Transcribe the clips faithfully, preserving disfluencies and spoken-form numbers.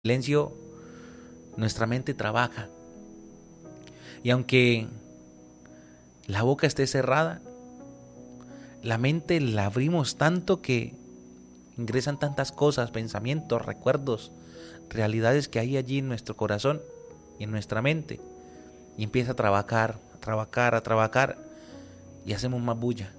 silencio nuestra mente trabaja. Y aunque la boca esté cerrada, la mente la abrimos tanto que ingresan tantas cosas, pensamientos, recuerdos, realidades que hay allí en nuestro corazón y en nuestra mente. Y empieza a trabajar, a trabajar, a trabajar y hacemos más bulla.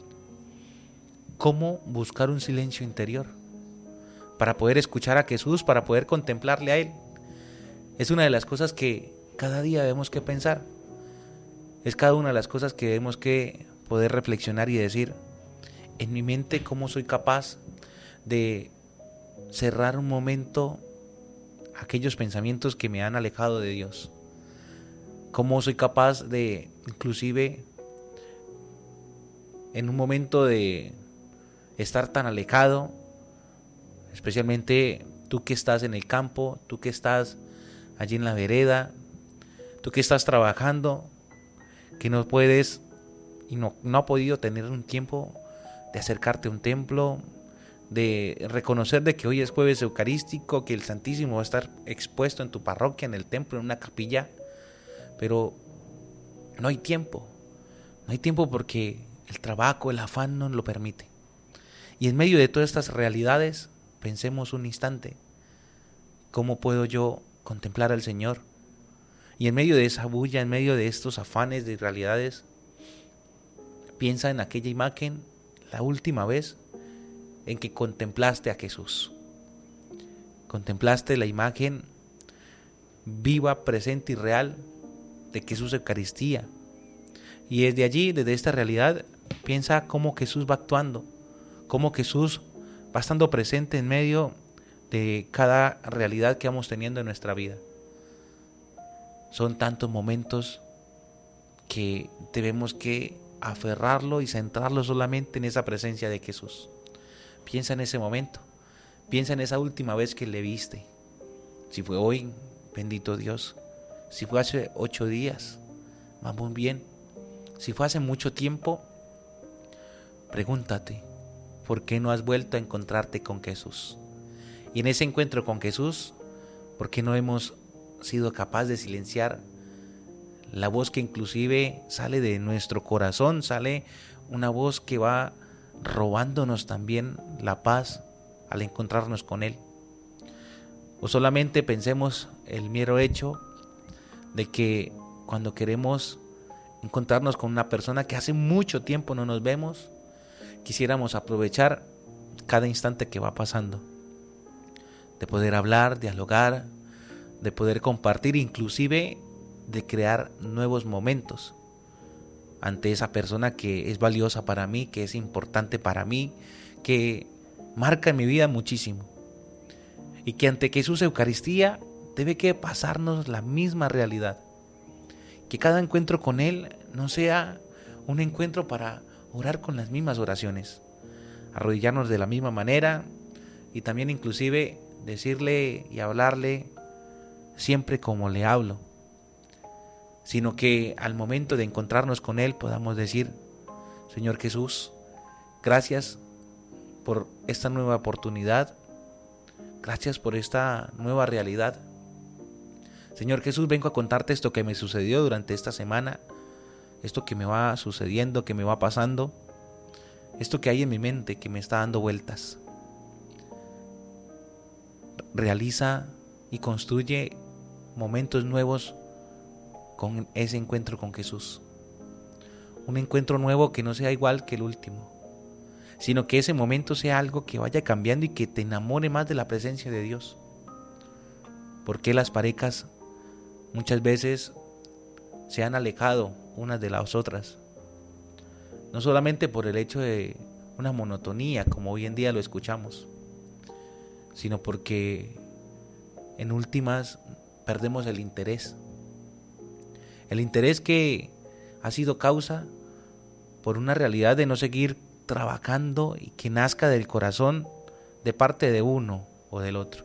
¿Cómo buscar un silencio interior? Para poder escuchar a Jesús, para poder contemplarle a Él. Es una de las cosas que cada día debemos que pensar. Es cada una de las cosas que debemos que poder reflexionar y decir, en mi mente, ¿cómo soy capaz de cerrar un momento aquellos pensamientos que me han alejado de Dios? ¿Cómo soy capaz de, inclusive, en un momento de estar tan alejado, especialmente tú que estás en el campo, tú que estás allí en la vereda, tú que estás trabajando, que no puedes y no, no has podido tener un tiempo de acercarte a un templo, de reconocer de que hoy es jueves eucarístico, que el Santísimo va a estar expuesto en tu parroquia, en el templo, en una capilla, pero no hay tiempo, no hay tiempo porque el trabajo, el afán no lo permite. Y en medio de todas estas realidades, pensemos un instante, ¿cómo puedo yo contemplar al Señor? Y en medio de esa bulla, en medio de estos afanes de realidades, piensa en aquella imagen, la última vez en que contemplaste a Jesús. Contemplaste la imagen viva, presente y real de Jesús Eucaristía. Y desde allí, desde esta realidad, piensa cómo Jesús va actuando, cómo Jesús va estando presente en medio de cada realidad que vamos teniendo en nuestra vida. Son tantos momentos que debemos que aferrarlo y centrarlo solamente en esa presencia de Jesús. Piensa en ese momento, piensa en esa última vez que le viste. Si fue hoy, bendito Dios. Si fue hace ocho días, vamos bien. Si fue hace mucho tiempo, pregúntate, ¿por qué no has vuelto a encontrarte con Jesús? Y en ese encuentro con Jesús, ¿por qué no hemos sido capaces de silenciar la voz que inclusive sale de nuestro corazón? Sale una voz que va robándonos también la paz al encontrarnos con Él. O solamente pensemos el mero hecho de que cuando queremos encontrarnos con una persona que hace mucho tiempo no nos vemos, quisiéramos aprovechar cada instante que va pasando, de poder hablar, dialogar, de poder compartir, inclusive de crear nuevos momentos ante esa persona que es valiosa para mí, que es importante para mí, que marca en mi vida muchísimo. Y que ante Jesús Eucaristía debe que pasarnos la misma realidad. Que cada encuentro con Él no sea un encuentro para orar con las mismas oraciones, arrodillarnos de la misma manera y también inclusive decirle y hablarle siempre como le hablo, sino que al momento de encontrarnos con Él podamos decir, Señor Jesús, gracias por esta nueva oportunidad, gracias por esta nueva realidad. Señor Jesús, vengo a contarte esto que me sucedió durante esta semana, esto que me va sucediendo, que me va pasando, esto que hay en mi mente que me está dando vueltas. Realiza y construye momentos nuevos con ese encuentro con Jesús. Un encuentro nuevo que no sea igual que el último, sino que ese momento sea algo que vaya cambiando y que te enamore más de la presencia de Dios. Porque las parejas muchas veces se han alejado unas de las otras, no solamente por el hecho de una monotonía como hoy en día lo escuchamos, sino porque en últimas perdemos el interés. El interés que ha sido causa por una realidad de no seguir trabajando y que nazca del corazón de parte de uno o del otro.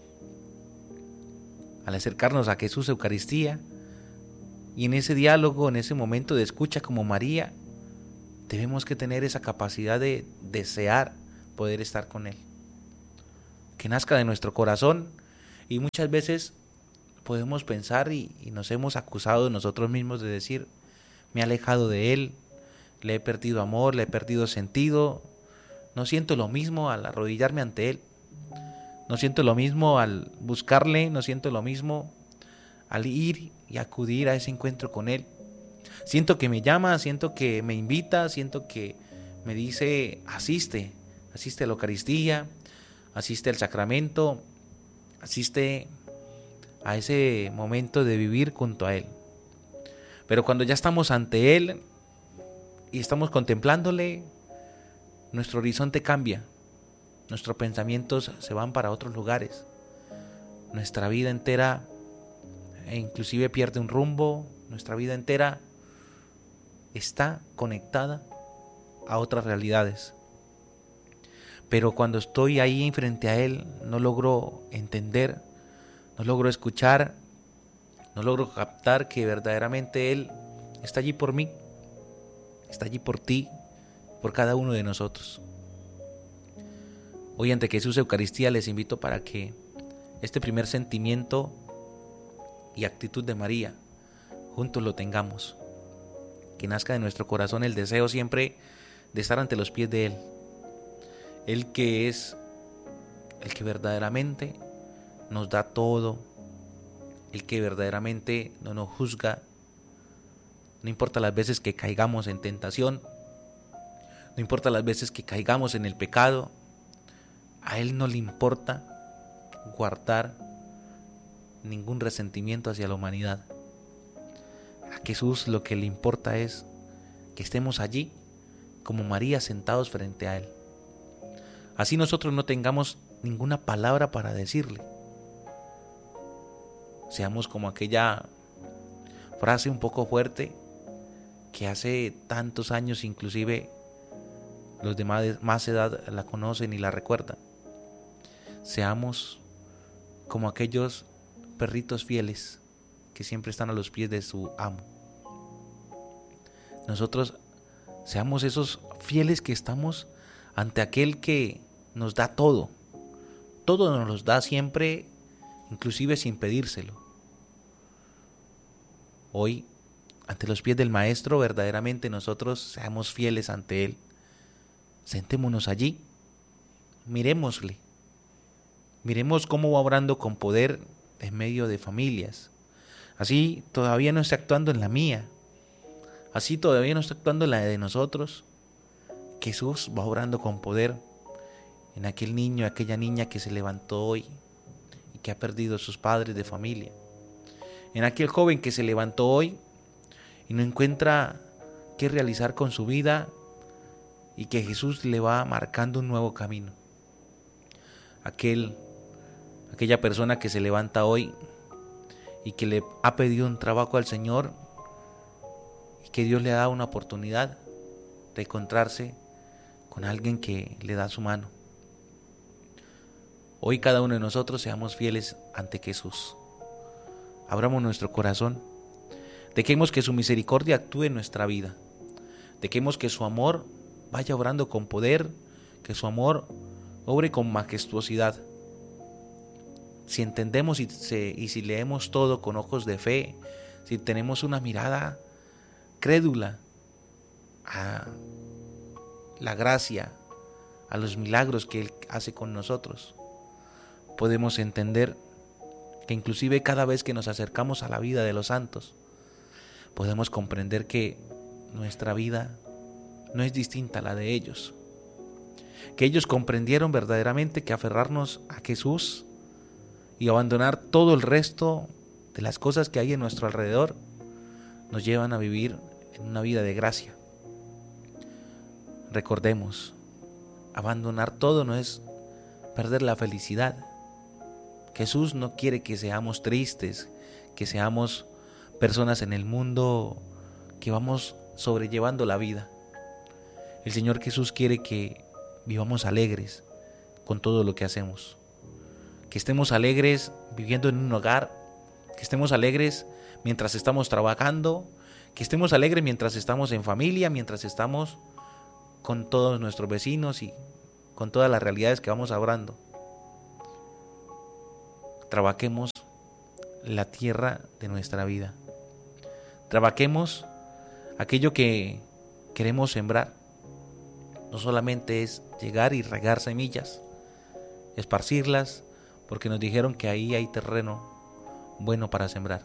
Al acercarnos a Jesús Eucaristía y en ese diálogo, en ese momento de escucha como María, debemos que tener esa capacidad de desear poder estar con Él. Que nazca de nuestro corazón Y muchas veces podemos pensar y, y nos hemos acusado nosotros mismos de decir, me he alejado de Él, le he perdido amor, le he perdido sentido, no siento lo mismo al arrodillarme ante Él, no siento lo mismo al buscarle, no siento lo mismo al ir y acudir a ese encuentro con Él. Siento que me llama, siento que me invita, siento que me dice, asiste, asiste a la Eucaristía, asiste al sacramento, asiste a ese momento de vivir junto a Él. Pero cuando ya estamos ante Él y estamos contemplándole, nuestro horizonte cambia, nuestros pensamientos se van para otros lugares, nuestra vida entera e inclusive pierde un rumbo, nuestra vida entera está conectada a otras realidades. Pero cuando estoy ahí frente a Él, no logro entender, no logro escuchar, no logro captar que verdaderamente Él está allí por mí, está allí por ti, por cada uno de nosotros. Hoy ante Jesús Eucaristía les invito para que este primer sentimiento y actitud de María juntos lo tengamos. Que nazca de nuestro corazón el deseo siempre de estar ante los pies de Él. Él que es el que verdaderamente nos da todo, el que verdaderamente no nos juzga, no importa las veces que caigamos en tentación, no importa las veces que caigamos en el pecado, a Él no le importa guardar ningún resentimiento hacia la humanidad. A Jesús lo que le importa es que estemos allí como María sentados frente a Él. Así nosotros no tengamos ninguna palabra para decirle. Seamos como aquella frase un poco fuerte que hace tantos años inclusive los de más edad la conocen y la recuerdan. Seamos como aquellos perritos fieles que siempre están a los pies de su amo. Nosotros seamos esos fieles que estamos ante aquel que nos da todo. Todo nos los da siempre, inclusive sin pedírselo. Hoy, ante los pies del Maestro, verdaderamente nosotros seamos fieles ante Él. Sentémonos allí, miremosle. Miremos cómo va obrando con poder en medio de familias. Así todavía no está actuando en la mía. Así todavía no está actuando en la de nosotros. Jesús va obrando con poder en aquel niño, aquella niña que se levantó hoy y que ha perdido a sus padres de familia. En aquel joven que se levantó hoy y no encuentra qué realizar con su vida y que Jesús le va marcando un nuevo camino. Aquel, aquella persona que se levanta hoy y que le ha pedido un trabajo al Señor y que Dios le da una oportunidad de encontrarse con alguien que le da su mano. Hoy cada uno de nosotros seamos fieles ante Jesús. Abramos nuestro corazón. Dejemos que su misericordia actúe en nuestra vida. Dejemos que su amor vaya obrando con poder, que su amor obre con majestuosidad. Si entendemos y, se, y si leemos todo con ojos de fe, si tenemos una mirada crédula a la gracia, a los milagros que Él hace con nosotros, podemos entender que inclusive cada vez que nos acercamos a la vida de los santos, podemos comprender que nuestra vida no es distinta a la de ellos, que ellos comprendieron verdaderamente que aferrarnos a Jesús y abandonar todo el resto de las cosas que hay en nuestro alrededor nos llevan a vivir en una vida de gracia. Recordemos, abandonar todo no es perder la felicidad. Jesús no quiere que seamos tristes, que seamos personas en el mundo que vamos sobrellevando la vida. El Señor Jesús quiere que vivamos alegres con todo lo que hacemos. Que estemos alegres viviendo en un hogar, que estemos alegres mientras estamos trabajando, que estemos alegres mientras estamos en familia, mientras estamos con todos nuestros vecinos y con todas las realidades que vamos hablando. trabajemos la tierra de nuestra vida. Trabajemos aquello que queremos sembrar. No solamente es llegar y regar semillas, esparcirlas, porque nos dijeron que ahí hay terreno bueno para sembrar.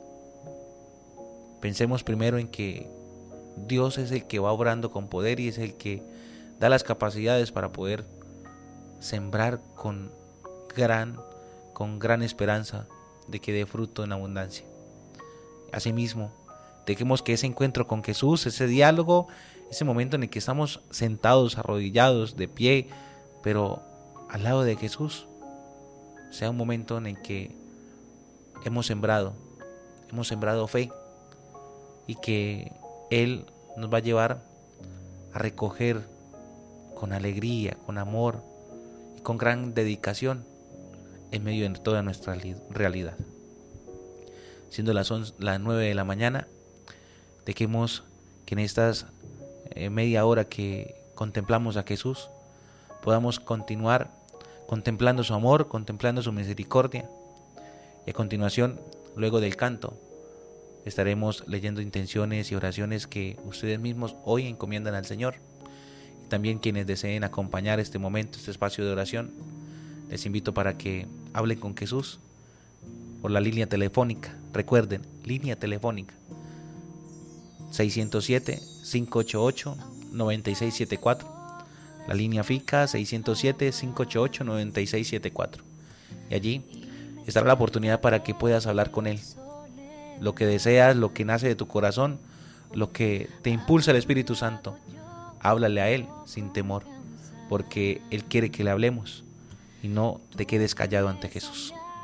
Pensemos primero en que Dios es el que va obrando con poder y es el que da las capacidades para poder sembrar con gran, con gran esperanza de que dé fruto en abundancia. Asimismo, dejemos que ese encuentro con Jesús, ese diálogo, ese momento en el que estamos sentados, arrodillados, de pie, pero al lado de Jesús, sea un momento en el que hemos sembrado, hemos sembrado fe y que Él nos va a llevar a recoger con alegría, con amor y con gran dedicación en medio de toda nuestra realidad. Siendo las, once, las nueve de la mañana, dejemos que en estas eh, media hora que contemplamos a Jesús, podamos continuar contemplando su amor, contemplando su misericordia. Y a continuación, luego del canto, estaremos leyendo intenciones y oraciones que ustedes mismos hoy encomiendan al Señor. Y también quienes deseen acompañar este momento, este espacio de oración, les invito para que hablen con Jesús por la línea telefónica. Recuerden, línea telefónica seiscientos siete, cinco ocho ocho, nueve seis siete cuatro. La línea fija seiscientos siete, cinco ocho ocho, nueve seis siete cuatro. Y allí estará la oportunidad para que puedas hablar con Él. Lo que deseas, lo que nace de tu corazón, lo que te impulsa el Espíritu Santo, háblale a Él sin temor, porque Él quiere que le hablemos y no te quedes callado ante Jesús.